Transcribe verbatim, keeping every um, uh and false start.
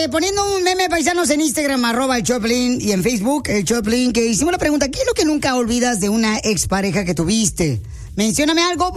este, poniendo un meme, paisanos, en Instagram, arroba el Choplin, y en Facebook, el Choplin, que hicimos la pregunta, ¿qué es lo que nunca olvidas de una expareja que tuviste? Mencióname algo